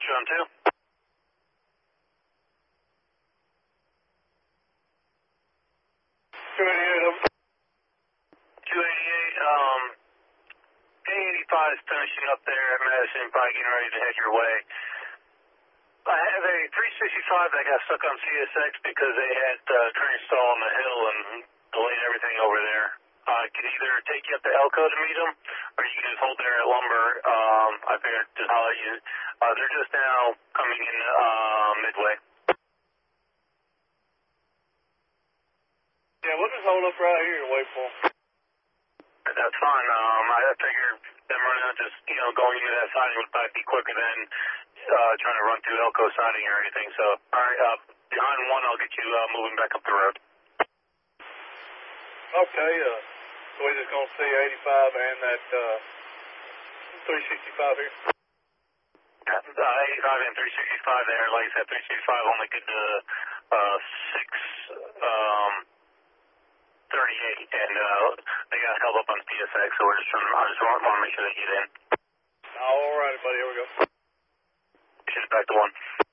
John 2. 288, A85 is finishing up there at Madison, probably getting ready to head your way. I have a 365 that got stuck on CSX because they had train stall on the hill and delayed everything over there. I can either take you up to Elko to meet them, or you can just hold there at Lumber. I figured just holler you. They're just now coming in Midway. Yeah, we'll just hold up right here and wait for them. That's fine. I figured them running out just, going into that siding would probably be quicker than trying to run through Elko siding or anything. So, all right, behind one, I'll get you moving back up the road. Okay, so we're just going to see 85 and that 365 here? Yeah, 85 and 365 there. Like I said, 365 only good to 638, and they got held up on CSX, so I just want to make sure they get in. All right, buddy, here we go. Shoot it back to one.